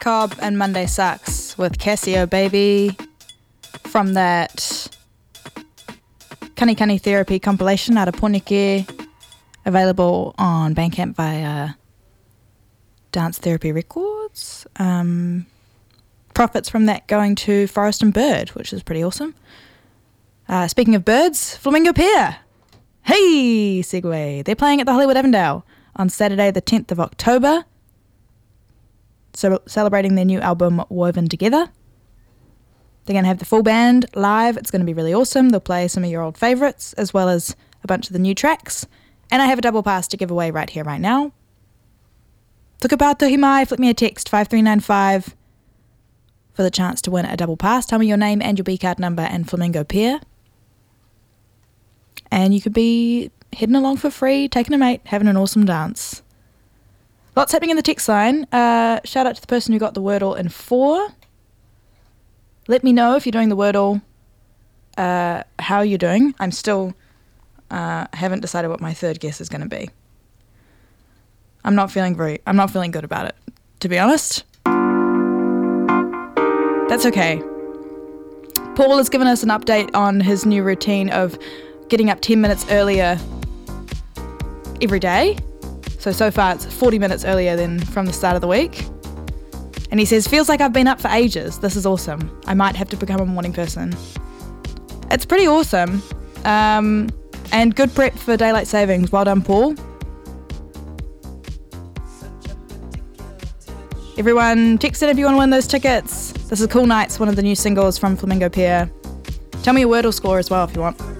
Cobb and Monday Sucks with Casio Baby from that Kani Kani Therapy compilation out of Poneke, available on Bandcamp via Dance Therapy Records. Profits from that going to Forest and Bird, which is pretty awesome. Speaking of birds, Flamingo Pier. Hey, segue. They're playing at the Hollywood Avondale on Saturday the 10th of October. So celebrating their new album, Woven Together. They're going to have the full band live. It's going to be really awesome. They'll play some of your old favourites as well as a bunch of the new tracks. And I have a double pass to give away right here, right now. Tuka Tohi Mai, flick me a text, 5395, for the chance to win a double pass. Tell me your name and your B-card number and Flamingo Pier. And you could be heading along for free, taking a mate, having an awesome dance. Lots happening in the text line. Shout out to the person who got the Wordle in 4. Let me know if you're doing the Wordle, how you're doing. I'm still haven't decided what my third guess is going to be. I'm not feeling good about it, to be honest. That's okay. Paul has given us an update on his new routine of getting up 10 minutes earlier every day. So far it's 40 minutes earlier than from the start of the week. And he says, feels like I've been up for ages. This is awesome. I might have to become a morning person. It's pretty awesome. And good prep for daylight savings. Well done, Paul. Everyone, text in if you want to win those tickets. This is Cool Nights, one of the new singles from Flamingo Pier. Tell me your Wordle score as well if you want.